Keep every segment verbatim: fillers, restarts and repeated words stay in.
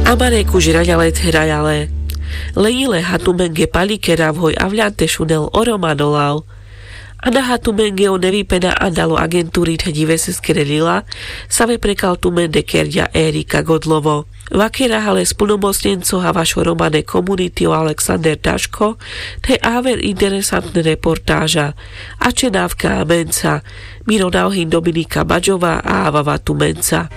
Amareku žraďale therajale. Leile hatumenge palikera vhoj avľante šunel oromanolav. Ana hatumenge o nevipena andalo agentúry tedive se skrelila, save prekal tumende kerdia Erika Godlovo. Vakera hale splnomocnenco havašo romane komunity o Alexander Daško, te aver interesantne reportáža. A čenávka menca, Miro Nauhin Dominika Baďová a Avava Tumenca.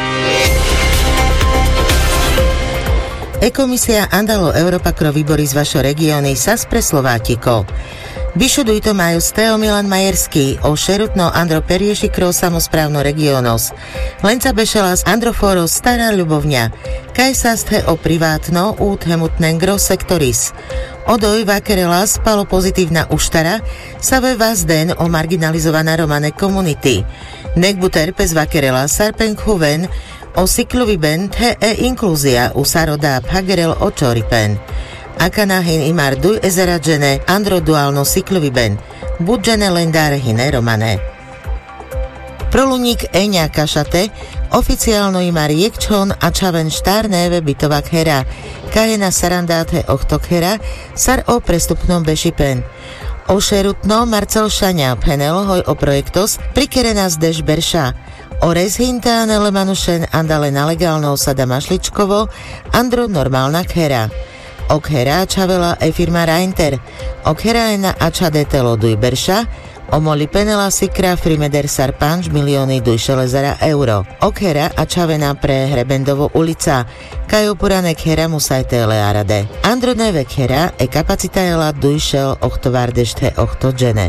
E-komisia andalo Europa kro výbory z vašo regióny sa spre Slovátiko. Vyšuduj to majú Steo Milan Majerský o šerutno Andro Perieši kro samozprávno regiónos. Lenca bešelas Androforos Stará Ľubovňa. Kaj sa ste o privátno út hemutnen gro sektoris. Odoj vakerelas palo pozitívna uštara sa ve vás den o marginalizovaná romane komunity. Nekbuter pez vakerelas sarpen huven o cykloviben te e inklúzia u sarodá pagerel očoripen. Akanahin imar duj ezeradžene androduálno cykloviben, budžene lendáre hine romane. Proluník Eňa Kašate, oficiálno imar jekčon a čaven štárnéve bytovak hera, kajena sarandáte ochtok hera, sar o prestupnom bešipen. O šerutno Marcel Šaňa penel hoj o projektos, prikerenas deš berša. O rezhinta nelemanušen andale na legálno osada Mašličkovo, andro normálna khera. Ok hera čavela e firma Reinter, ok hera ena ača detelo duj berša, o moli penela sikra frimeder sar panč milióny duj šelezara euro. Ok hera a čavena pre Hrebendovo ulica, kaj opuranek hera musajte learade. Andro nevek hera e kapacita jela duj šel ochto vardešte ochto džene.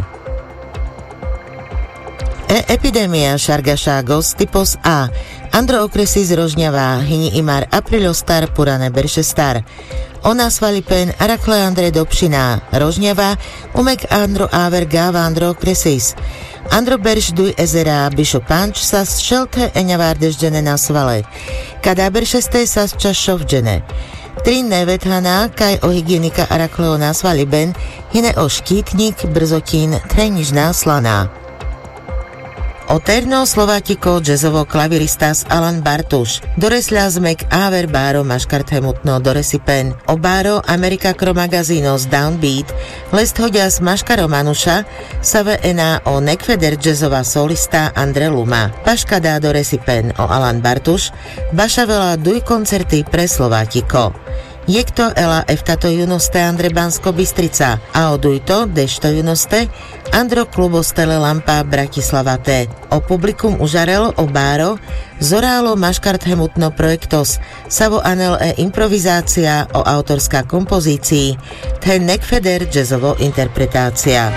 E epidémia šargašágos typos A. Andro okresy z Rožňava, hyni imar aprilostar purane berše star. Ona svalipen arakle Andre Dobšina, Rožňava, umek Andro áver gáva Andro okresis. Andro berš duj ezera, bišo panč sa šelte eňavárdeždene na svale. Kada beršeste sa čašovdžene. Tri nevethana, kaj o hygienika arakleo na svaliben, hine o škítnik, brzotín, trenižná slaná. Oterno Slovátiko jazzovo klaviristas Alan Bartuš, doresľa zmek áver báro maškart hemutno doresipen, o báro Amerika kro magazínos Downbeat, lest hodias maškaro manuša, save ena o nekveder jazzova solista Andre Luma, paška dá doresipen o Alan Bartuš, baša veľa duj koncerty pre Slovátiko. Jekto ela eftato junoste Andre Bansko Bystrica a odujto dešto junoste Andro klubostele Lampa Bratislava T. O publikum užarel o báro zorálo maškart hemutno projektos savo anel e improvizácia o autorská kompozícii ten nekfeder jazzovo interpretácia.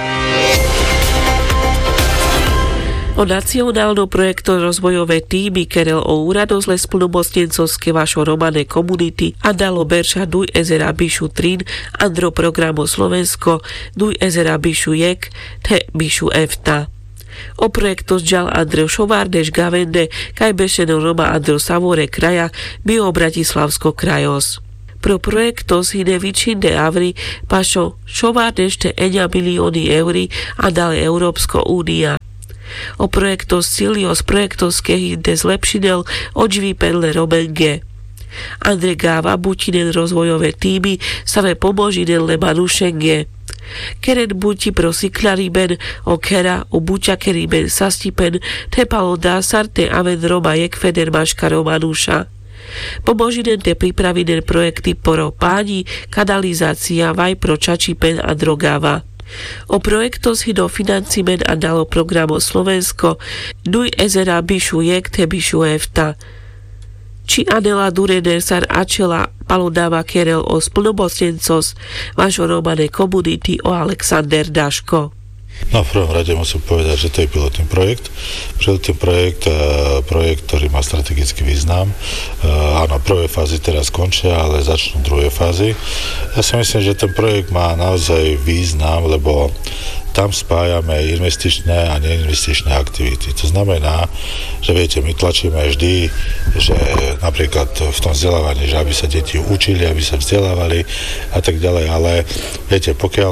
O nacionálno projekto rozvojové týmy kerel o úradozle splnomocnencovské vašo romane komunity a dalo berša duj ezera bišu trín andro programo Slovensko duj ezera bišu jek te bišu efta. O projekto žal Andrew Šovárneš Gavende kaj bešeno Roma Andro Savore kraja bio Bratislavsko krajos. Pro projektos hine vičinde avri pašo Šovárneš te eňa milióny euri a dale Európsko únia. O projektos Cilios projektos kehinde zlepšinel odživí penle Romenge. Andre Gáva butinen rozvojové týmy save pomožinen le manušenge. Keren buti pro siklariben o kera o buťa keriben sastipen tepalo dásar te aven Roma jekfeder maškaro manuša. Pomožinen te pripravinen projekty poro páni kanalizácia vaj pro čačipen a drogáva. O projektos hido financimen a dalo programo Slovensko duj ezera bišu jek te bišu efta. Či Anela Durener sar ačela palodáva kerel o splnomocnencos vašo romane komunity o Alexander Daško. No v prvom rade musím povedať, že to je pilotný projekt. Pilotný projekt, projekt, ktorý má strategický význam. Áno, prvé fázy teraz končia, ale začnú druhé fázy. Ja si myslím, že ten projekt má naozaj význam, lebo tam spájame investičné a neinvestičné aktivity. To znamená, že viete, my tlačíme vždy, že napríklad v tom vzdelávaní, že aby sa deti učili, aby sa vzdelávali a tak ďalej, ale viete, pokiaľ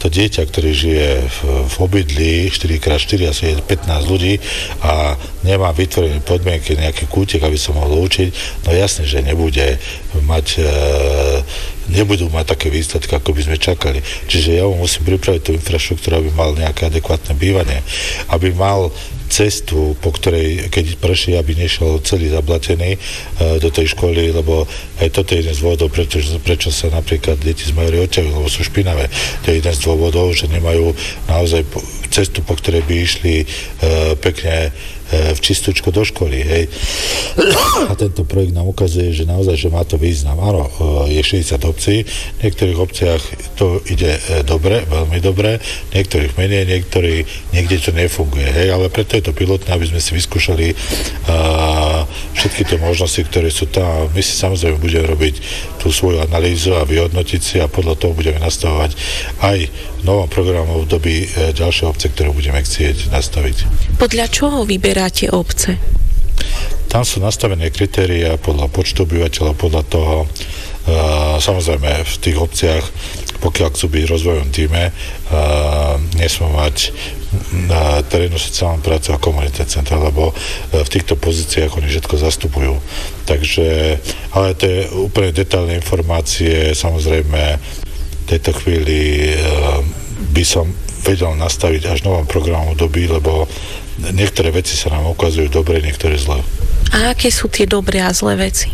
to dieťa, ktorý žije v, v obydlí štyri krát štyri, asi je pätnásť ľudí a nemá vytvorené podmienky, nejaký kútik, aby sa mohlo učiť, no jasne, že nebude mať e, nebudú mať také výsledky, ako by sme čakali. Čiže ja mu musím pripraviť tú infraštruktúru, aby mal nejaké adekvátne bývanie, aby mal cestu, po ktorej, keď preší, aby nešiel celý zablatený e, do tej školy, lebo aj toto je jeden z dôvodov, prečo, prečo sa napríklad deti z Majory odťahujú, lebo sú špinavé. To je jeden z dôvodov, že nemajú naozaj cestu, po ktorej by išli e, pekne v čistúčko do školy, hej. A tento projekt nám ukazuje, že naozaj, že má to význam. Áno, je šesťdesiat obcí, v niektorých obciach to ide dobre, veľmi dobre, v niektorých menej, niektorí, niekde to nefunguje, hej, ale preto je to pilotné, aby sme si vyskúšali uh, všetky tie možnosti, ktoré sú tam. My si samozrejme budeme robiť tú svoju analýzu a vyhodnotiť si a podľa toho budeme nastavovať aj v novom programu v doby ďalšie obce, ktoré budeme chcieť nastaviť. Podľa čoho vyberáte obce? Tam sú nastavené kritériá podľa počtu obyvateľov, podľa toho, uh, samozrejme v tých obciach, pokiaľ chcú byť v rozvojom týme, uh, nesmú mať uh, terénnu sociálnu prácu a komunitné centra, lebo uh, v týchto pozíciách oni všetko zastupujú. Takže, ale to je úplne detailné informácie, samozrejme v tejto chvíli uh, by som vedel nastaviť až novom programu doby, lebo niektoré veci sa nám ukazujú dobre, niektoré zlé. A aké sú tie dobré a zlé veci?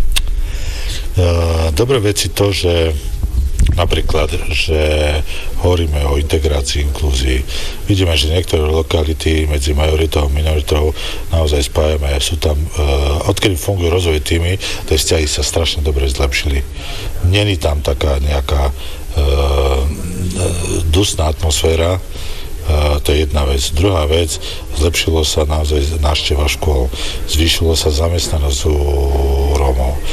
Uh, dobré veci to, že napríklad, že hovoríme o integrácii, inklúzii. Vidíme, že niektoré lokality medzi majoritou a minoritou naozaj spájame. Sú tam, uh, odkedy fungujú rozvoj týmy, tie vzťahy sa strašne dobre zlepšili. Není tam taká nejaká uh, dusná atmosféra. Uh, to je jedna vec. Druhá vec, zlepšilo sa naozaj návšteva škôl, zvýšilo sa zamestnanosť u Rómov, uh,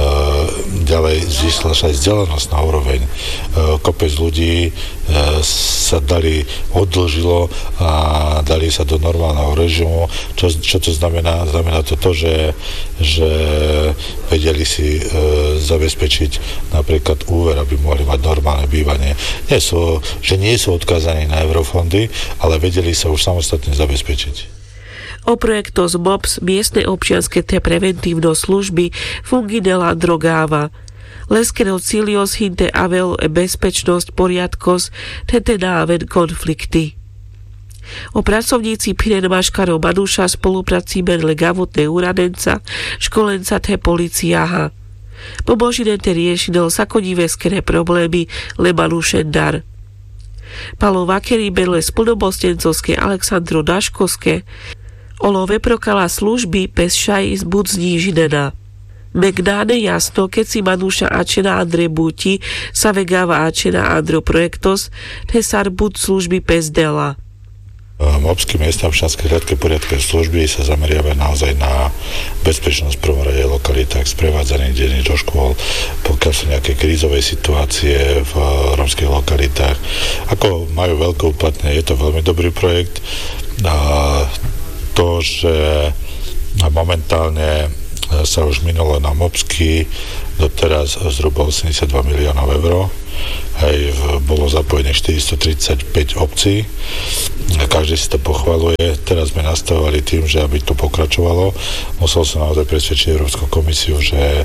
ďalej zvýšila sa aj vzdelanosť na úroveň. Uh, kopec ľudí uh, sa dali, oddlžilo a dali sa do normálneho režimu. Čo, čo to znamená? Znamená to to, že, že vedeli si uh, zabezpečiť napríklad úver, aby mohli mať normálne bývanie. Nie sú, že nie sú odkázaní na eurofondy, ale vedeli sa už samostatne zabezpečiť. O projektos M O P S, miestne občianske te preventívno služby, fungidela drogáva. Leskero cilios hinte avel bezpečnosť poriadkos, tete náven konflikty. O pracovníci Piren Maškarov Manúša spolupráci menle gavotné úradenca, školenca te policiáha. Pomožine te riešidel sakonivé skere problémy le Manúšen dar. Palo Vakery menle splnomostencovské Aleksandro Daškovské, olo veprokala služby pes šaj z budzní žinena. Megnáne jasno, keď si Manúša Ačena Andre Buti sa vegáva Ačena Andro projektos, tesar bud služby pes dela. Mopské miestne občianske hliadke poriadkové služby sa zameriavajú naozaj na bezpečnosť v prvom rade lokalitách, sprevádzanie detí do škôl, pokiaľ sú nejaké krízové situácie v rómskych lokalitách. Ako majú veľké uplatnenie, je to veľmi dobrý projekt. A to, že momentálne sa už minulo na Mopsky doteraz zhruba osemdesiatdva miliónov eur. Hej, bolo zapojených štyristotridsaťpäť obcí. Každý si to pochvaluje. Teraz sme nastavovali tým, že aby to pokračovalo, musel som naozaj presvedčiť Európsku komisiu, že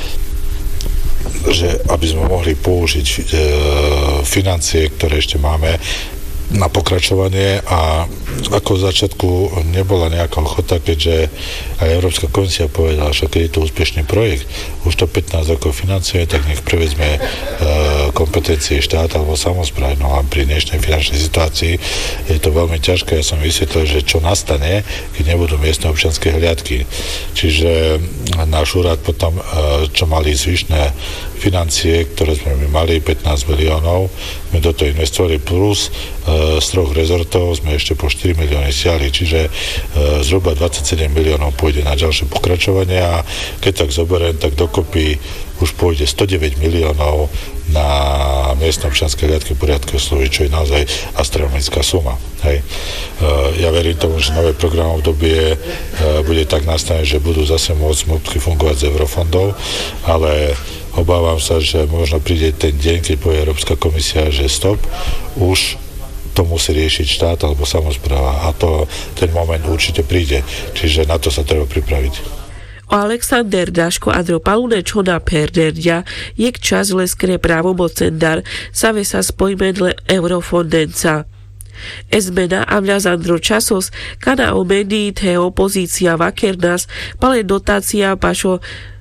že aby sme mohli použiť e, financie, ktoré ešte máme na pokračovanie, a ako v začiatku nebola nejaká ochota, keďže aj Európska komisia povedala, že keď je to úspešný projekt, už to pätnásť rokov financuje, tak nech prevezme e, kompetencie štát alebo samospráv. No a pri dnešnej finančnej situácii je to veľmi ťažké. Ja som vysvetlil, že čo nastane, keď nebudú miestne občianske hliadky. Čiže náš úrad potom, e, čo mali zvyšné financie, ktoré sme my mali, pätnásť miliónov, sme do toho investovali, plus e, z troch rezortov sme ešte po štyri milióny stiahli, čiže e, zhruba dvadsaťsedem miliónov pôjde na ďalšie pokračovanie, a keď tak zoberiem, tak dokopy už pôjde stodeväť miliónov na miestne občianske hliadky poriadkové služby, čo je naozaj astronomická suma. Hej. E, ja verím tomu, že nové programové obdobie e, bude tak nastavené, že budú zase môcť fungovať z eurofondov, ale obávam sa, že možno príde ten deň, keď povie Európska komisia, že stop, už to musí riešiť štát alebo samospráva a to ten moment určite príde, čiže na to sa treba pripraviť. Alexander Daško Andropalune Čona Perderdja jak čas leskre pravomocen dar save sa spojmedle eurofondenca. Ezmena Avľazandro časos, kada o medii te opozícia vakernas, pale dotácia pašo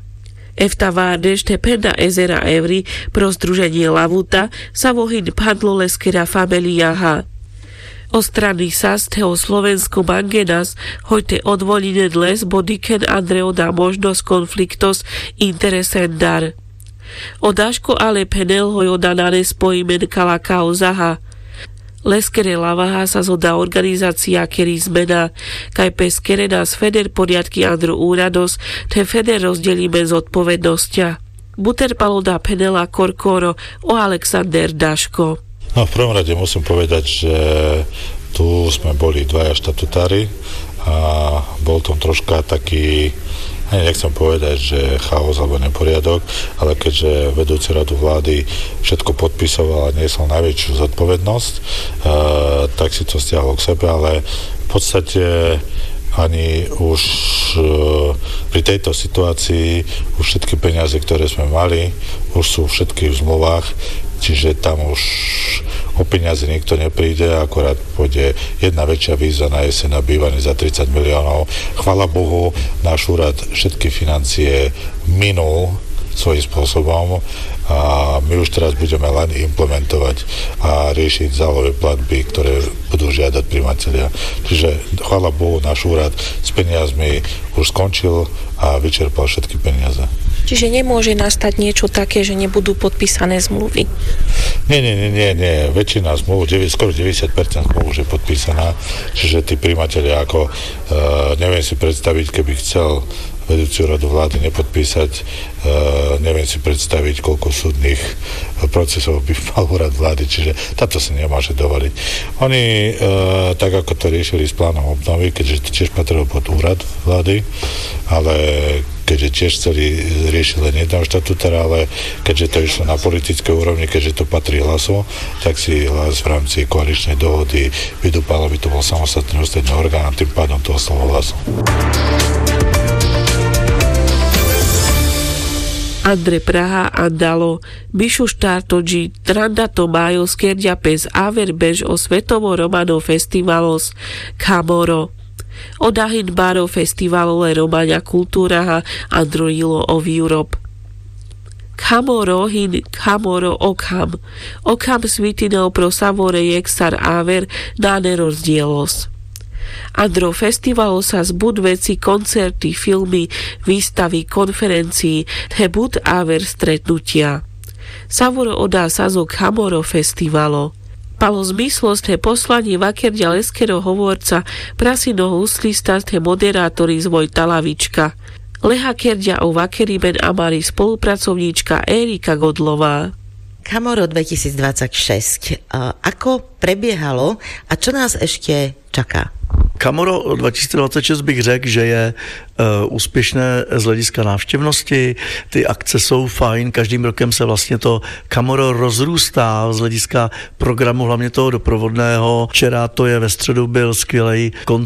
Efta Várdes te penda ezera evri pro združenie Lavuta sa vohin padlo leskera familiaha. O strany sas teo Slovensko mangenas hojte odvolinen les bodiken Andreo da možnosť konfliktos interesendar. O Daško ale penel hojoda na nespojmen kalakao zaha. Leskere lavaha sa zoda organizácia keri zmena, kaj peskere nás feder poriadky Andro úrados, te feder rozdelíme zodpovednosťa. Buter paloda penela korkoro o Alexander Daško. No v prvom rade musím povedať, že tu sme boli dvaja štatutári a bol tam troška taký, ani nechcem povedať, že chaos alebo neporiadok, ale keďže vedúci radu vlády všetko podpisoval a niesol najväčšiu zodpovednosť, e, tak si to stiahol k sebe, ale v podstate ani už e, pri tejto situácii už všetky peniaze, ktoré sme mali, už sú všetky v zmluvách, čiže tam už o peniaze nikto nepríde, akorát pôjde jedna väčšia výzva na jeseň na bývanie za tridsať miliónov. Chvala Bohu, náš úrad všetky financie minul svojím spôsobom a my už teraz budeme len implementovať a riešiť zálové platby, ktoré budú žiadať prijímatelia. Čiže chvala Bohu, náš úrad s peniazmi už skončil a vyčerpal všetky peniaze. Čiže nemôže nastať niečo také, že nebudú podpísané zmluvy? Nie, nie, nie, nie, nie. Väčšina zmluv, skoro deväťdesiat percent zmluv už je podpísaná, čiže tí prijímatelia ako, uh, neviem si predstaviť, keby chcel vedúciu radu vlády nepodpísať, uh, neviem si predstaviť, koľko súdnych procesov by mal úrad vlády, čiže táto si nemôže dovoliť. Oni, uh, tak ako to riešili s plánom obnovy, keďže to tiež patrilo pod úrad vlády, ale keďže tiež chceli riešiť len jedného štatutára, ale keďže to išlo na politické úrovni, keďže to patrí Hlasu, tak si Hlas v rámci koaličnej dohody vydúpal, aby to bol samostatný ústredný orgán a tým pádom to ostalo Hlasu. Andre Praha andalo, Bišu štartođi, trandato majo skerdja pez aver bež o svetovo romano festivalos Kamoro. Odahin baro festivalo Romania kultúraha Androilo of Europe. Kamoro hin kamoro okham. Okham svitinel pro savore jeksar aver na nerozdielos. Andro festivalo sa zbud veci, koncerty, filmy, výstavy, konferencií, hebud aver stretnutia. Savoro odá sa zo Kamoro festivalo. Palo zmyslost he poslanie vakerdia leskero hovorca prasino huslista he moderátori zvoj talavička. Leha kerdia o vakeriben amari spolupracovníčka Erika Godlová. Kamoro dvetisícdvadsaťšesť. Ako prebiehalo a čo nás ešte čaká? Kamoro dva tisíce dvacet šest bych řekl, že je uh, úspěšné z hlediska návštěvnosti. Ty akce jsou fajn, každým rokem se vlastně to Kamoro rozrůstá z hlediska programu, hlavně toho doprovodného. Včera to je ve středu byl skvělej koncert